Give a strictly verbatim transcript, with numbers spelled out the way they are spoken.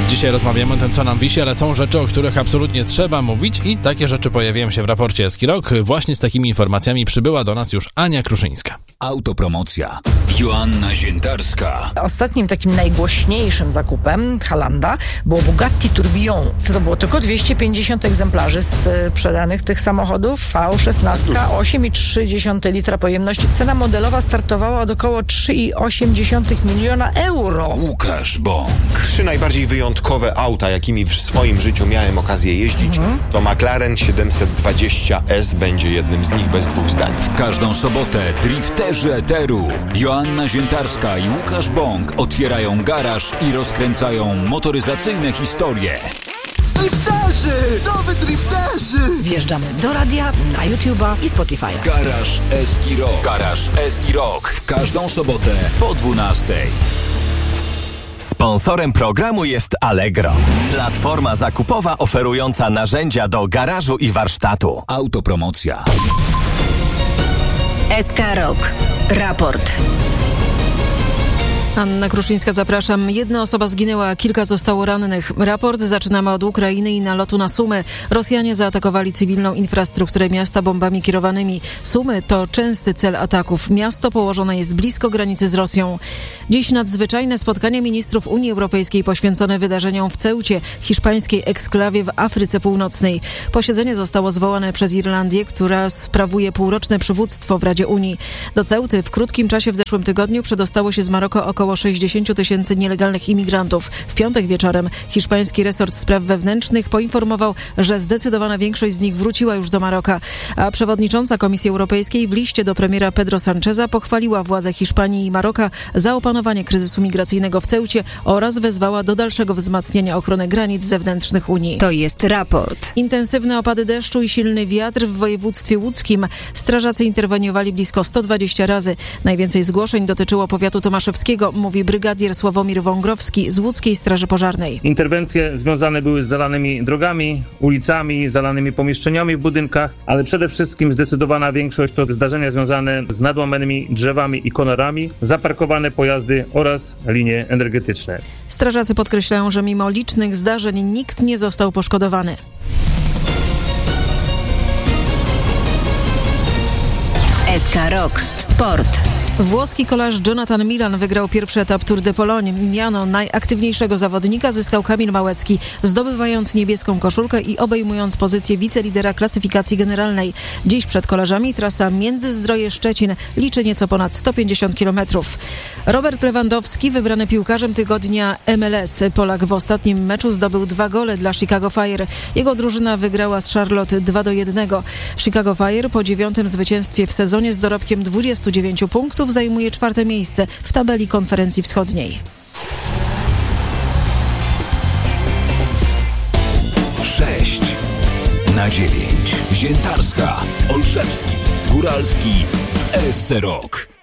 Dzisiaj rozmawiamy o tym, co nam wisi, ale są rzeczy, o których absolutnie trzeba mówić i takie rzeczy pojawiają się w raporcie Eskirok. Właśnie z takimi informacjami przybyła do nas już Ania Kruszyńska. Autopromocja. Joanna Ziętarska. Ostatnim takim najgłośniejszym zakupem Halanda było Bugatti Tourbillon. To było tylko dwieście pięćdziesiąt egzemplarzy sprzedanych tych samochodów. V szesnaście, osiem i trzy dziesiąte litra pojemności. Cena modelowa startowała od około trzy i osiem dziesiątych miliona euro. Łukasz Bąk. Trzy najbardziej wyjątkowe auta, jakimi w swoim życiu miałem okazję jeździć, mhm. to McLaren siedemset dwadzieścia S będzie jednym z nich, bez dwóch zdań. W każdą sobotę drifterzy eteru Joanna Ziętarska i Łukasz Bąk otwierają garaż i rozkręcają motoryzacyjne historie. Drifterzy! Nowy drifterzy! Wjeżdżamy do radia, na YouTube'a i Spotify'a. Garaż Eskirok. Garaż Eskirok. W każdą sobotę po dwunastej. Sponsorem programu jest Allegro, platforma zakupowa oferująca narzędzia do garażu i warsztatu. Autopromocja. Eskirok. Raport. Anna Kruszyńska, zapraszam. Jedna osoba zginęła, kilka zostało rannych. Raport zaczynamy od Ukrainy i nalotu na Sumy. Rosjanie zaatakowali cywilną infrastrukturę miasta bombami kierowanymi. Sumy to częsty cel ataków. Miasto położone jest blisko granicy z Rosją. Dziś nadzwyczajne spotkanie ministrów Unii Europejskiej poświęcone wydarzeniom w Ceucie, hiszpańskiej eksklawie w Afryce Północnej. Posiedzenie zostało zwołane przez Irlandię, która sprawuje półroczne przywództwo w Radzie Unii. Do Ceuty w krótkim czasie w zeszłym tygodniu przedostało się z Maroka około sześćdziesiąt tysięcy nielegalnych imigrantów. W piątek wieczorem hiszpański resort spraw wewnętrznych poinformował, że zdecydowana większość z nich wróciła już do Maroka. A przewodnicząca Komisji Europejskiej w liście do premiera Pedro Sancheza pochwaliła władze Hiszpanii i Maroka za opanowanie kryzysu migracyjnego w Ceucie oraz wezwała do dalszego wzmacniania ochrony granic zewnętrznych Unii. To jest raport. Intensywne opady deszczu i silny wiatr w województwie łódzkim. Strażacy interweniowali blisko sto dwadzieścia razy. Najwięcej zgłoszeń dotyczyło powiatu tomaszewskiego, mówi brygadier Sławomir Wągrowski z Łódzkiej Straży Pożarnej. Interwencje związane były z zalanymi drogami, ulicami, zalanymi pomieszczeniami w budynkach, ale przede wszystkim zdecydowana większość to zdarzenia związane z nadłamanymi drzewami i konarami, zaparkowane pojazdy oraz linie energetyczne. Strażacy podkreślają, że mimo licznych zdarzeń nikt nie został poszkodowany. Eskirok. Sport. Włoski kolarz Jonathan Milan wygrał pierwszy etap Tour de Pologne. Miano najaktywniejszego zawodnika zyskał Kamil Małecki, zdobywając niebieską koszulkę i obejmując pozycję wicelidera klasyfikacji generalnej. Dziś przed kolarzami trasa Międzyzdroje-Szczecin liczy nieco ponad sto pięćdziesiąt kilometrów. Robert Lewandowski, wybrany piłkarzem tygodnia M L S. Polak w ostatnim meczu zdobył dwa gole dla Chicago Fire. Jego drużyna wygrała z Charlotte dwa do jednego. Chicago Fire po dziewiątym zwycięstwie w sezonie z dorobkiem dwudziestu dziewięciu punktów zajmuje czwarte miejsce w tabeli konferencji wschodniej. sześć na dziewięć. Ziętarska, Olszewski, Góralski w Eskirok.